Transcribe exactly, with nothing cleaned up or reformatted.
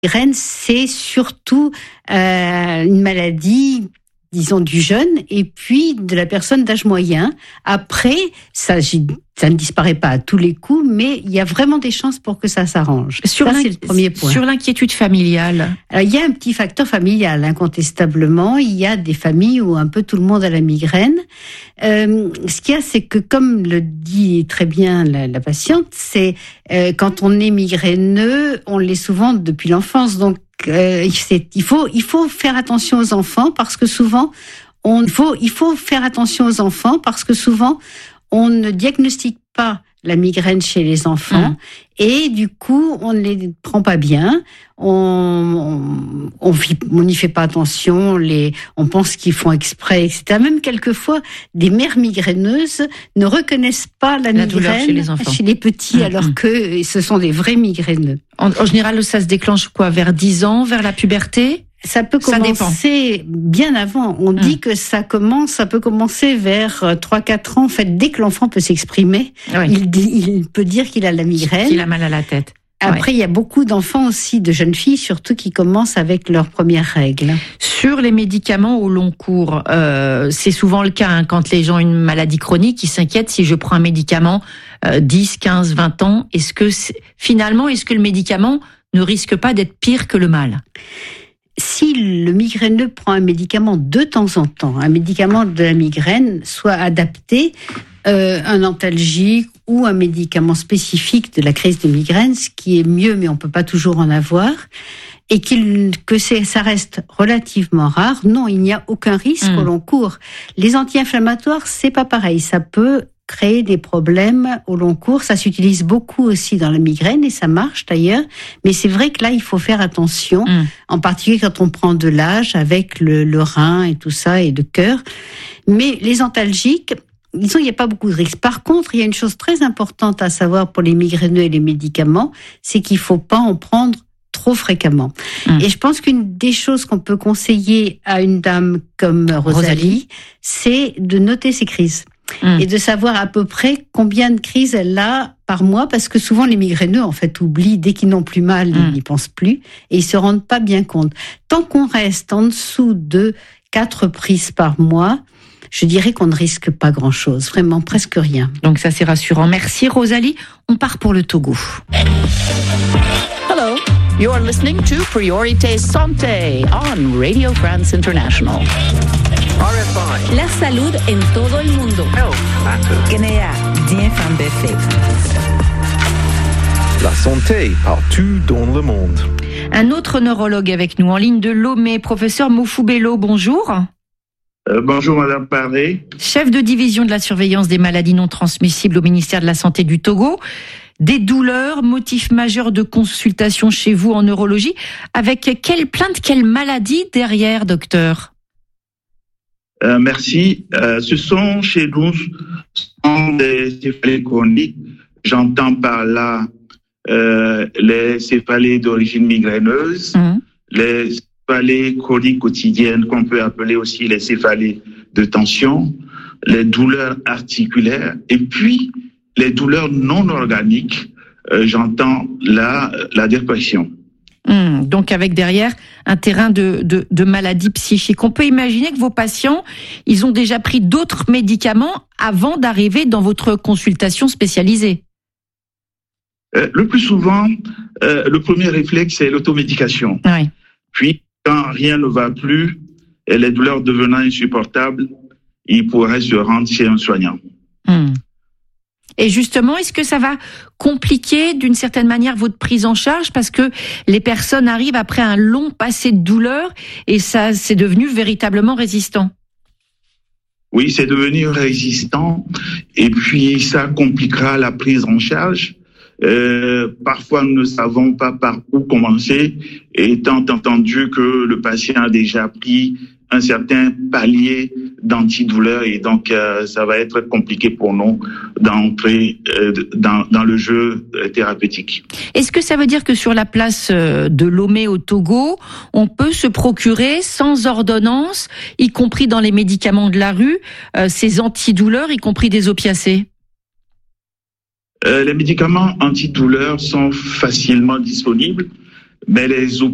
migraine, c'est surtout euh, une maladie, disons, du jeune et puis de la personne d'âge moyen. Après, ça, ça ne disparaît pas à tous les coups, mais il y a vraiment des chances pour que ça s'arrange. Sur ça, c'est le premier point. Sur l'inquiétude familiale. Alors, il y a un petit facteur familial, incontestablement. Il y a des familles où un peu tout le monde a la migraine. Euh, ce qu'il y a, c'est que, comme le dit très bien la, la patiente, c'est euh, quand on est migraineux, on l'est souvent depuis l'enfance. Donc, Euh, c'est, il faut, il faut faire attention aux enfants parce que souvent, on, il faut, il faut faire attention aux enfants parce que souvent, on ne diagnostique pas la migraine chez les enfants mmh. et du coup, on ne les prend pas bien. On, on, on n'y fait pas attention. On, les, on pense qu'ils font exprès, et cetera. Même quelquefois, des mères migraineuses ne reconnaissent pas la, la migraine chez les, enfants. chez les petits, mmh. alors que ce sont des vrais migraineux. En, en général, ça se déclenche quoi, vers dix ans, vers la puberté? Ça peut commencer bien avant. On mmh. dit que ça commence, ça peut commencer vers trois quatre ans. En fait, dès que l'enfant peut s'exprimer, oui. il, dit, il peut dire qu'il a la migraine. Qu'il a mal à la tête. Après, ouais. il y a beaucoup d'enfants aussi, de jeunes filles, surtout, qui commencent avec leurs premières règles. Sur les médicaments au long cours, euh, c'est souvent le cas hein, quand les gens ont une maladie chronique, ils s'inquiètent si je prends un médicament euh, dix, quinze, vingt ans. Est-ce que c'est, finalement, est-ce que le médicament ne risque pas d'être pire que le mal ? Si le migraineux prend un médicament de temps en temps, un médicament de la migraine, soit adapté, euh, un antalgique ou un médicament spécifique de la crise de migraine, ce qui est mieux, mais on peut pas toujours en avoir, et qu'il, que c'est, ça reste relativement rare, non, il n'y a aucun risque mmh. au long cours. Les anti-inflammatoires, c'est pas pareil, ça peut créer des problèmes au long cours. Ça s'utilise beaucoup aussi dans la migraine et ça marche d'ailleurs. Mais c'est vrai que là, il faut faire attention, mmh. en particulier quand on prend de l'âge avec le, le rein et tout ça et le cœur. Mais les antalgiques, disons, il n'y a pas beaucoup de risques. Par contre, il y a une chose très importante à savoir pour les migraineux et les médicaments, c'est qu'il ne faut pas en prendre trop fréquemment. Mmh. Et je pense qu'une des choses qu'on peut conseiller à une dame comme Rosalie, Rosalie. c'est de noter ses crises. Mmh. Et de savoir à peu près combien de crises elle a par mois, parce que souvent les migraineux en fait oublient, dès qu'ils n'ont plus mal, mmh. ils n'y pensent plus et ils se rendent pas bien compte. Tant qu'on reste en dessous de quatre prises par mois, je dirais qu'on ne risque pas grand-chose, vraiment presque rien. Donc ça c'est rassurant. Merci Rosalie. On part pour le Togo. Hello, you are listening to Priorité Santé on Radio France International. R F I. La salud en todo el mundo. Guinea, D F M B F. La santé partout dans le monde. Un autre neurologue avec nous en ligne de Lomé, professeur Mofou Bello, bonjour. Euh, bonjour Madame Paré. Chef de division de la surveillance des maladies non transmissibles au ministère de la Santé du Togo. Des douleurs, motif majeur de consultation chez vous en neurologie. Avec quelle plainte, quelle maladie derrière, docteur ? Euh, merci. Euh, ce sont chez nous sont des céphalées chroniques. J'entends par là euh, les céphalées d'origine migraineuse, mmh. les céphalées chroniques quotidiennes qu'on peut appeler aussi les céphalées de tension, les douleurs articulaires et puis les douleurs non organiques. Euh, j'entends là la dépression. Mmh, donc avec derrière un terrain de, de, de maladies psychiques. On peut imaginer que vos patients, ils ont déjà pris d'autres médicaments avant d'arriver dans votre consultation spécialisée. Euh, le plus souvent, euh, le premier réflexe, c'est l'automédication. Oui. Puis, quand rien ne va plus et les douleurs devenant insupportables, ils pourraient se rendre chez un soignant. Mmh. Et justement, est-ce que ça va compliquer d'une certaine manière votre prise en charge parce que les personnes arrivent après un long passé de douleur et ça, c'est devenu véritablement résistant? Oui, c'est devenu résistant et puis ça compliquera la prise en charge. Euh, parfois, nous ne savons pas par où commencer, étant entendu que le patient a déjà pris un certain palier d'antidouleur et donc euh, ça va être compliqué pour nous d'entrer euh, dans, dans le jeu thérapeutique. Est-ce que ça veut dire que sur la place de Lomé au Togo, on peut se procurer sans ordonnance, y compris dans les médicaments de la rue, euh, ces antidouleurs, y compris des opiacés? Euh, les médicaments antidouleurs sont facilement disponibles, mais les